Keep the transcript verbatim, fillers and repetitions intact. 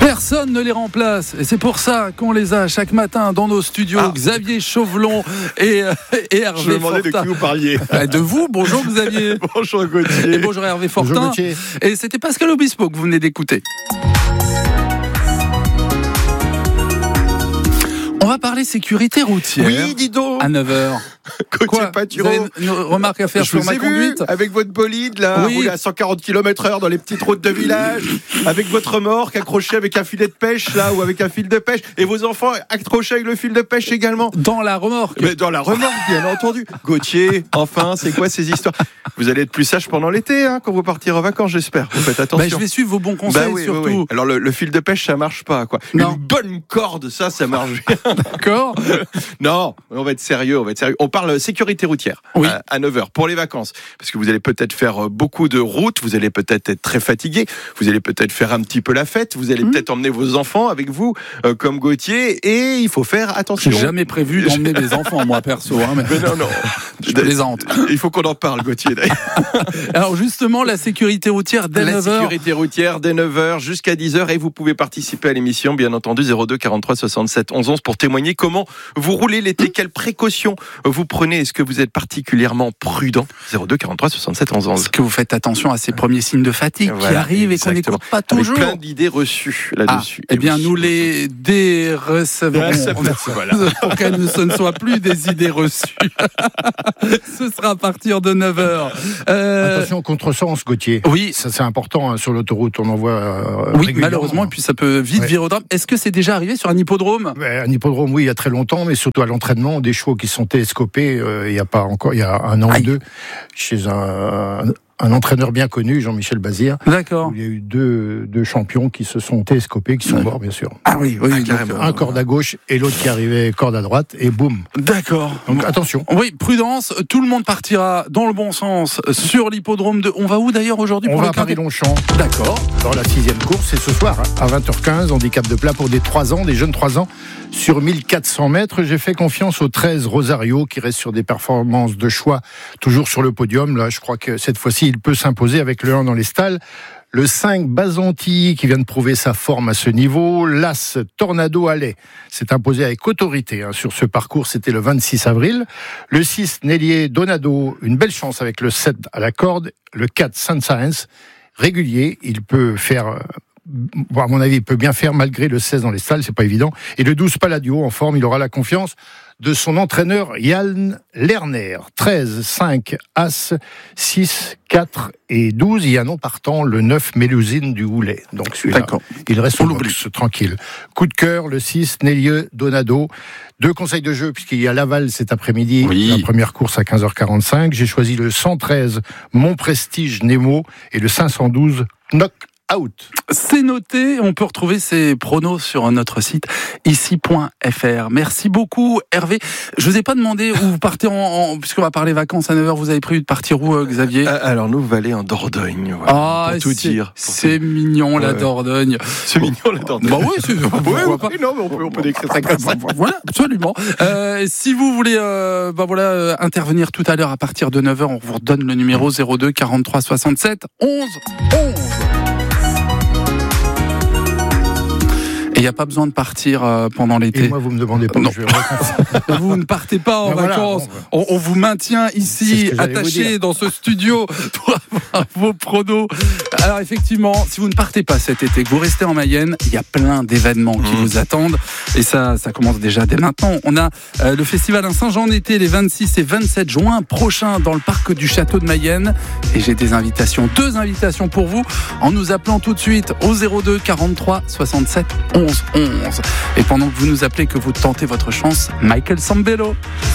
Personne ne les remplace et c'est pour ça qu'on les a chaque matin dans nos studios. Ah. Xavier Chauvelon et, et Hervé Fortin. Je me demandais de qui vous parliez. De vous, bonjour Xavier. Bonjour Gauthier. Et bonjour Hervé Fortin. Bonjour Gauthier. Et c'était Pascal Obispo que vous venez d'écouter. On va parler sécurité routière. Oui, dis donc. À neuf heures. Gauthier Patureau. Vous avez une remarque à faire je sur ma conduite vu, avec votre bolide, là, oui. roulé à cent quarante kilomètres heure dans les petites routes de village, avec votre remorque accrochée avec un filet de pêche, là, ou avec un fil de pêche, et vos enfants accrochés avec le fil de pêche également. Dans la remorque. Mais dans la remorque, bien entendu. Gauthier, enfin, c'est quoi ces histoires? Vous allez être plus sage pendant l'été, hein, quand vous partirez en vacances, j'espère. Vous faites attention. Bah, je vais suivre vos bons conseils, bah oui, surtout. Oui, oui. Alors, le, le fil de pêche, ça marche pas, quoi. Non. Une bonne corde, ça, ça marche bien. D'accord. Non, on va être sérieux, on va être sérieux. On parle sécurité routière oui. à, à neuf heures pour les vacances. Parce que vous allez peut-être faire beaucoup de routes, vous allez peut-être être très fatigué, vous allez peut-être faire un petit peu la fête, vous allez mmh. peut-être emmener vos enfants avec vous, euh, comme Gauthier, et il faut faire attention. J'ai jamais prévu d'emmener mes enfants, moi, perso. Hein, mais... mais non, non. Je plaisante. Il faut qu'on en parle, Gauthier. Alors justement, la sécurité routière dès la neuf heures. La sécurité routière dès neuf heures jusqu'à dix heures, et vous pouvez participer à l'émission, bien entendu, zéro deux quarante-trois soixante-sept onze onze pour témoigner comment vous roulez l'été, quelles précautions vous prenez, est-ce que vous êtes particulièrement prudent? zéro deux quarante-trois soixante-sept onze onze. Est-ce que vous faites attention à ces premiers signs de fatigue voilà, qui arrivent exactement. Et qu'on n'écoute pas toujours? Avec plein d'idées reçues là-dessus. Ah, eh bien, nous les dérecevrons voilà. pour qu'elles ne soient plus des idées reçues. Ce sera à partir de neuf heures. Euh... Attention au contresens, Gauthier. Oui. Ça, c'est important, hein, sur l'autoroute, on en voit euh, oui, malheureusement, et puis ça peut vite ouais. virer au drame. Est-ce que c'est déjà arrivé sur un hippodrome? ouais, Un hippodrome, oui, il y a très longtemps, mais surtout à l'entraînement, des chevaux qui sont télescopés, euh, il y a pas encore, il y a un an Aïe. ou deux, chez un... un un entraîneur bien connu, Jean-Michel Bazir. D'accord. Il y a eu deux, deux champions qui se sont télescopés, qui sont ouais. morts, bien sûr. Ah oui, oui, oui donc, un corde à gauche et l'autre qui arrivait corde à droite, et boum. D'accord. Donc attention. Oui, prudence. Tout le monde partira dans le bon sens sur l'hippodrome de. On va où d'ailleurs aujourd'hui On pour va le à Paris-Longchamp. D'accord. Dans la sixième course, c'est ce soir à vingt heures quinze, handicap de plat pour des trois ans, des jeunes trois ans. Sur mille quatre cents mètres, j'ai fait confiance au treize Rosario qui reste sur des performances de choix, toujours sur le podium. Là, je crois que cette fois-ci, il peut s'imposer avec le un dans les stalles. Le cinq Bazantilly qui vient de prouver sa forme à ce niveau. L'As Tornado Allais s'est imposé avec autorité hein, sur ce parcours, c'était le vingt-six avril. Le six Nellier Donado, une belle chance avec le sept à la corde. Le quatre Saint-Saëns, régulier, il peut faire... Bon, à mon avis, il peut bien faire malgré le seize dans les stalles, c'est pas évident. Et le douze Palladio en forme, il aura la confiance de son entraîneur Yann Lerner. treize, cinq, As, six, quatre et douze. Il y a non partant le neuf Mélusine du Houlet. Donc celui-là, D'accord. il reste au box, tranquille. Coup de cœur, le six Nellieux Donado. Deux conseils de jeu, puisqu'il y a Laval cet après-midi, oui. la première course à quinze heures quarante-cinq. J'ai choisi le cent treize Mon Prestige Nemo et le cinq cent douze Knock Out. C'est noté, on peut retrouver ces pronos sur notre site ici point f r. Merci beaucoup Hervé. Je vous ai pas demandé où vous partez en, en puisqu'on va parler vacances à neuf heures, vous avez prévu de partir où Xavier? Alors nous, on va aller en Dordogne, voilà, ah, pour tout c'est, dire. Pour c'est tout... mignon la ouais. Dordogne. C'est mignon la Dordogne. Bah oui, c'est... ouais, ouais, pas. Non, mais on peut, on peut décrire ça comme ça. Voilà, absolument. Euh, si vous voulez euh, bah voilà, euh, intervenir tout à l'heure à partir de neuf heures, on vous redonne le numéro zéro deux quarante-trois soixante-sept onze onze. Et il n'y a pas besoin de partir euh, pendant l'été. Et moi, vous me demandez pas. Non. Je vais vous ne partez pas en ben vacances. Voilà, bon, on, on vous maintient ici, attachés dans ce studio pour avoir vos pronos. Alors effectivement, si vous ne partez pas cet été, que vous restez en Mayenne, il y a plein d'événements qui mmh. vous attendent. Et ça, ça commence déjà dès maintenant. On a euh, le festival à Saint-Jean-en-Été les vingt-six et vingt-sept juin prochains dans le parc du Château de Mayenne. Et j'ai des invitations, deux invitations pour vous, en nous appelant tout de suite au zéro deux quarante-trois soixante-sept onze onze. Et pendant que vous nous appelez, que vous tentez votre chance, Michael Sambello.